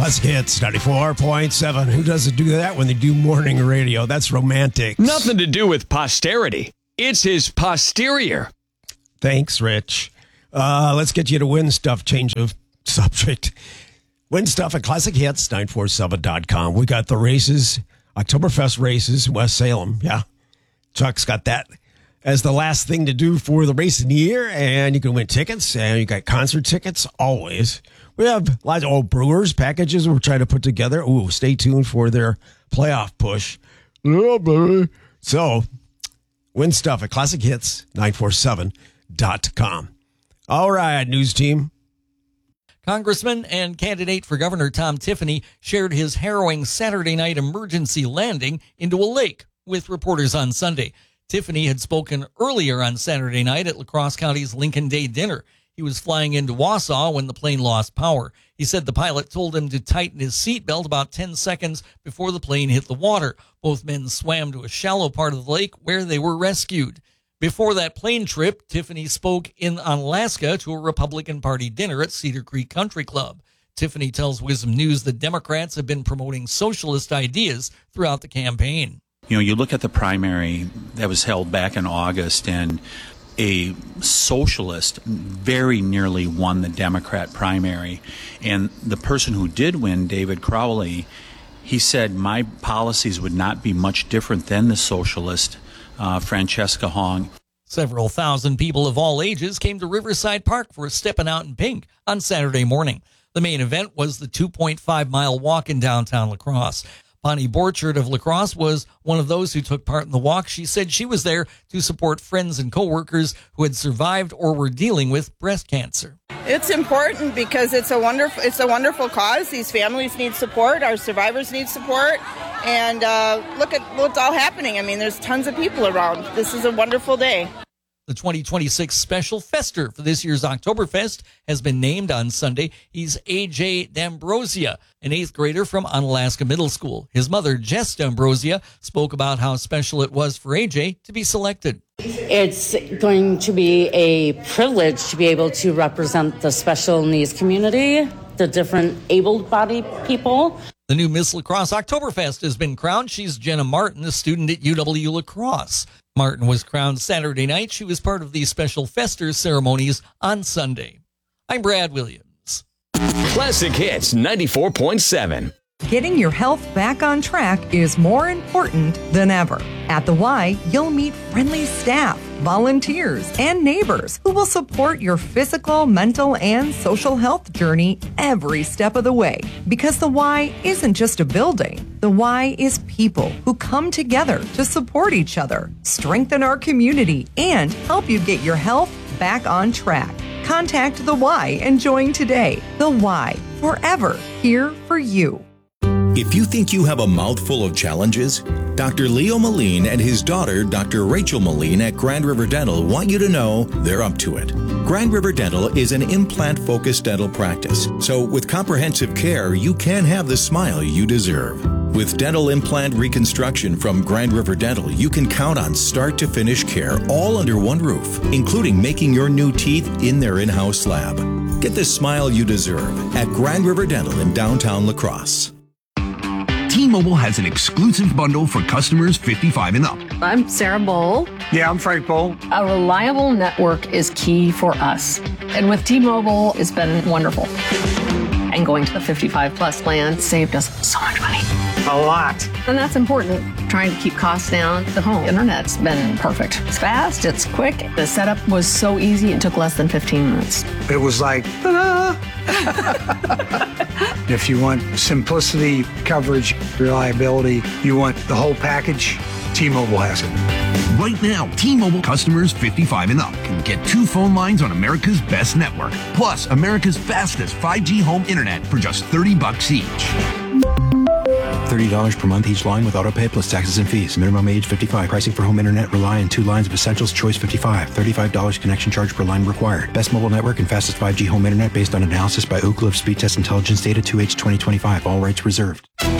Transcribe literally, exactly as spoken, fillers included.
Classic Hits ninety-four point seven. Who doesn't do that when they do morning radio? That's romantic. Nothing to do with posterity. It's his posterior. Thanks, Rich. Uh, let's get you to win stuff. Change of subject. Win stuff at classic hits nine four seven dot com. We got the races, Oktoberfest races in West Salem. Yeah. Chuck's got that as the last thing to do for the race in the year. And you can win tickets, and you got concert tickets always. We have lots of old Brewers packages we're trying to put together. Ooh, stay tuned for their playoff push. Yeah, baby. So, win stuff at classic hits nine four seven dot com. All right, news team. Congressman and candidate for governor Tom Tiffany shared his harrowing Saturday night emergency landing into a lake with reporters on Sunday. Tiffany had spoken earlier on Saturday night at La Crosse County's Lincoln Day dinner. He was flying into Wausau when the plane lost power. He said the pilot told him to tighten his seatbelt about ten seconds before the plane hit the water. Both men swam to a shallow part of the lake where they were rescued. Before that plane trip, Tiffany spoke in Alaska to a Republican Party dinner at Cedar Creek Country Club. Tiffany tells Wisdom News that Democrats have been promoting socialist ideas throughout the campaign. You know, you look at the primary that was held back in August, and a socialist very nearly won the Democrat primary. And the person who did win, David Crowley, he said, my policies would not be much different than the socialist, uh, Francesca Hong. Several thousand people of all ages came to Riverside Park for a Steppin' Out in Pink on Saturday morning. The main event was the two point five mile walk in downtown La Crosse. Bonnie Borchard of La Crosse was one of those who took part in the walk. She said she was there to support friends and coworkers who had survived or were dealing with breast cancer. It's important because it's a wonderful it's a wonderful cause. These families need support. Our survivors need support. And uh, look at what's all happening. I mean, there's tons of people around. This is a wonderful day. The twenty twenty-six special fester for this year's Oktoberfest has been named on Sunday. He's A J D'Ambrosia, an eighth grader from Onalaska Middle School. His mother, Jess D'Ambrosia, spoke about how special it was for A J to be selected. It's going to be a privilege to be able to represent the special needs community, the different able-bodied people. The new Miss La Crosse Oktoberfest has been crowned. She's Jenna Martin, a student at U W La Crosse. Martin was crowned Saturday night. She was part of the special fester ceremonies on Sunday. I'm Brad Williams. Classic Hits ninety-four point seven. Getting your health back on track is more important than ever. At the Y, you'll meet friendly staff, volunteers, and neighbors who will support your physical, mental, and social health journey every step of the way. Because the Y isn't just a building. The Y is people who come together to support each other, strengthen our community, and help you get your health back on track. Contact the Y and join today. The Y, forever here for you. If you think you have a mouthful of challenges, Doctor Leo Moline and his daughter, Doctor Rachel Moline at Grand River Dental want you to know they're up to it. Grand River Dental is an implant-focused dental practice, so with comprehensive care, you can have the smile you deserve. With dental implant reconstruction from Grand River Dental, you can count on start-to-finish care all under one roof, including making your new teeth in their in-house lab. Get the smile you deserve at Grand River Dental in downtown La Crosse. T-Mobile has an exclusive bundle for customers fifty-five and up. I'm Sarah Bowl. Yeah, I'm Frank Bowl. A reliable network is key for us. And with T-Mobile, it's been wonderful. And going to the fifty-five plus plan saved us so much money. A lot. And that's important. Trying to keep costs down. The home internet's been perfect. It's fast, it's quick. The setup was so easy, it took less than fifteen minutes. It was like, ta-da! If you want simplicity, coverage, reliability, you want the whole package, T-Mobile has it. Right now, T-Mobile customers fifty-five and up can get two phone lines on America's best network, plus America's fastest five G home internet for just thirty bucks each. thirty dollars per month each line with autopay plus taxes and fees. Minimum age fifty-five. Pricing for home internet rely on two lines of Essentials Choice fifty-five. thirty-five dollars connection charge per line required. Best mobile network and fastest five G home internet based on analysis by Ookla of Speed Test Intelligence Data two H twenty twenty-five. All rights reserved.